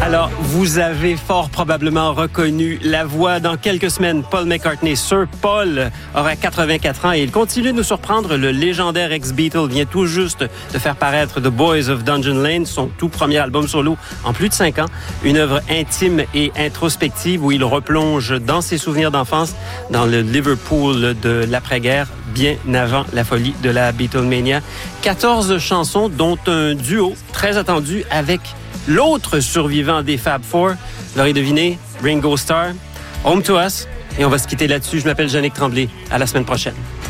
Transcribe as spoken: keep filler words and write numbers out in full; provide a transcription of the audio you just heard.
Alors, vous avez fort probablement reconnu la voix. Dans quelques semaines, Paul McCartney, Sir Paul, aura quatre-vingt-quatre ans et il continue de nous surprendre. Le légendaire ex-Beatle vient tout juste de faire paraître The Boys of Dungeon Lane, son tout premier album solo en plus de cinq ans. Une œuvre intime et introspective où il replonge dans ses souvenirs d'enfance dans le Liverpool de l'après-guerre, bien avant la folie de la Beatlemania. quatorze chansons, dont un duo très attendu avec l'autre survivant des Fab Four. Vous l'aurez deviné, Ringo Starr, Home to Us. Et on va se quitter là-dessus. Je m'appelle Jannick Tremblay. À la semaine prochaine.